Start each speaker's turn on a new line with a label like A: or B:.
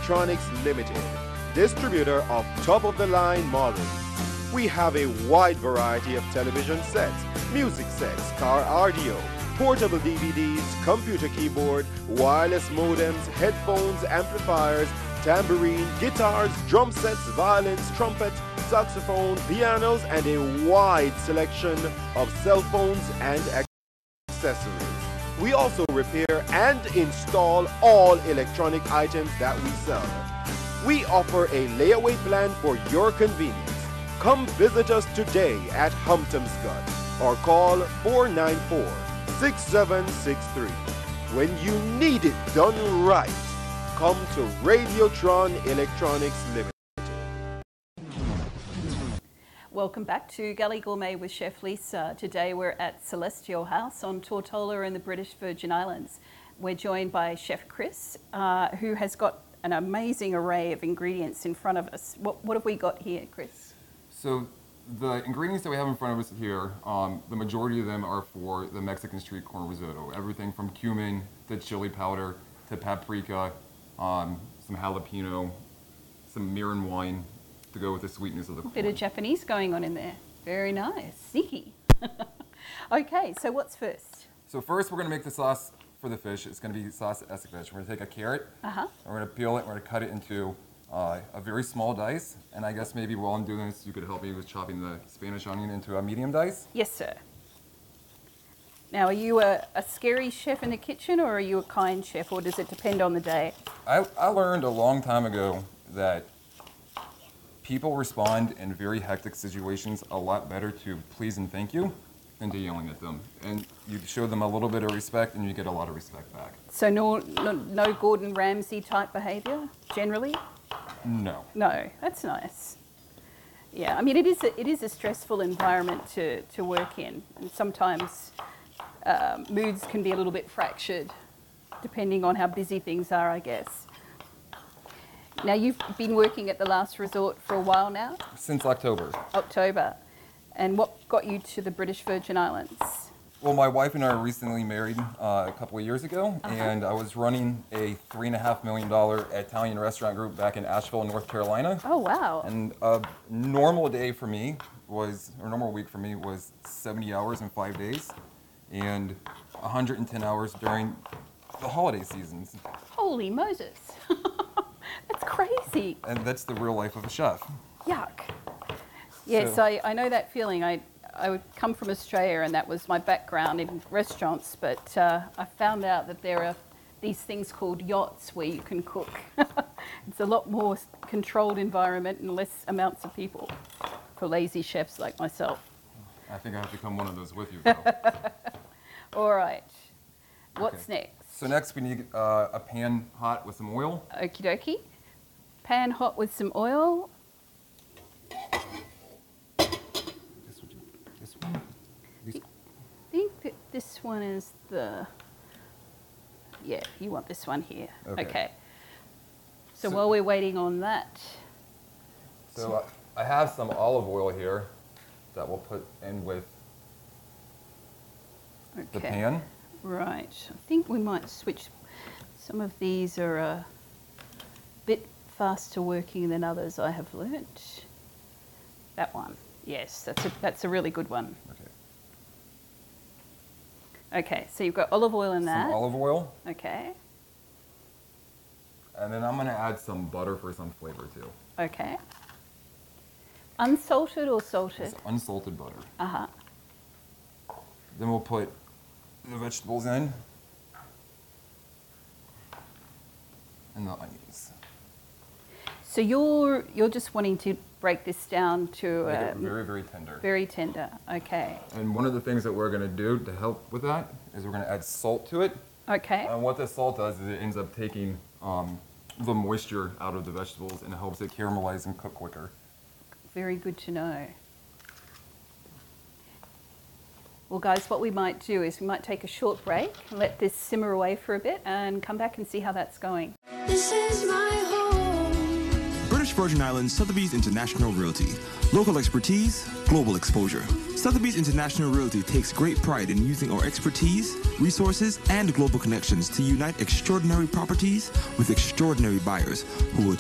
A: Electronics Limited, distributor of top-of-the-line models. We have a wide variety of television sets, music sets, car audio, portable DVDs, computer keyboard, wireless modems, headphones, amplifiers, tambourine, guitars, drum sets, violins, trumpets, saxophone, pianos, and a wide selection of cell phones and accessories. We also repair and install all electronic items that we sell. We offer a layaway plan for your convenience. Come visit us today at Humptomscott or call 494-6763. When you need it done right, come to Radiotron Electronics Limited.
B: Welcome back to Gully Gourmet with Chef Lisa. Today we're at Celestial House on Tortola in the British Virgin Islands. We're joined by Chef Chris, who has got an amazing array of ingredients in front of us. What have we got here, Chris?
C: So the ingredients that we have in front of us here, the majority of them are for the Mexican street corn risotto. Everything from cumin to chili powder to paprika, some jalapeno, some mirin wine to go with the sweetness of the corn.
B: Bit of Japanese going on in there. Very nice. Sneaky. Okay, so what's first?
C: So first we're going to make the sauce for the fish. It's going to be sauce escabeche. We're going to take a carrot, and we're going to peel it, we're going to cut it into a very small dice, and I guess maybe while I'm doing this you could help me with chopping the Spanish onion into a medium dice.
B: Yes, sir. Now, are you a scary chef in the kitchen, or are you a kind chef, or does it depend on the day?
C: I learned a long time ago that people respond in very hectic situations a lot better to please and thank you than to yelling at them. And you show them a little bit of respect and you get a lot of respect back.
B: So no Gordon Ramsay type behaviour, generally?
C: No.
B: No, that's nice. Yeah, I mean, it is a stressful environment to work in, and sometimes moods can be a little bit fractured, depending on how busy things are, I guess. Now, you've been working at the Last Resort for a while now?
C: Since October.
B: October. And what got you to the British Virgin Islands?
C: Well, my wife and I were recently married a couple of years ago, and I was running a $3.5 million Italian restaurant group back in Asheville, North Carolina.
B: Oh, wow.
C: And a normal day for me was, or normal week for me was 70 hours in 5 days, and 110 hours during the holiday seasons.
B: Holy Moses. That's crazy.
C: And that's the real life of a chef.
B: Yuck. Yes,
C: So-
B: I know that feeling. I would come from Australia, and that was my background in restaurants, but I found out that there are these things called yachts where you can cook. It's a lot more controlled environment and less amounts of people for lazy chefs like myself.
C: I think I have to come one of those with you, though.
B: All right. What's
C: Okay.
B: next?
C: So next we need a pan hot with some oil.
B: Okie dokie. Pan hot with some oil.
C: This one.
B: I think that this one is the... Yeah, you want this one here.
C: Okay.
B: So while we're waiting on that...
C: So I have some olive oil here that we'll put in with the pan.
B: Right. I think we might switch. Some of these are a bit faster working than others, I have learnt. That one. Yes, that's a really good one.
C: Okay.
B: Okay, so you've got olive oil in that.
C: Some olive oil.
B: Okay.
C: And then I'm going to add some butter for some flavor too.
B: Okay. Unsalted or salted?
C: It's unsalted butter.
B: Uh-huh.
C: Then we'll put the vegetables in. And the onions.
B: So you're just wanting to break this down to
C: Make it very, very tender.
B: very tender. Okay.
C: And one of the things that we're going to do to help with that is we're going to add salt to it.
B: Okay.
C: And what this salt does is it ends up taking the moisture out of the vegetables and it helps it caramelize and cook quicker.
B: Very good to know. Well, guys, what we might do is we might take a short break and let this simmer away for a bit and come back and see how that's going.
D: This is my home.
E: British
D: West Virgin Islands Sotheby's International Realty. Local expertise, global exposure. Sotheby's International Realty takes great pride in using our expertise, resources, and global connections to unite extraordinary properties with extraordinary buyers who will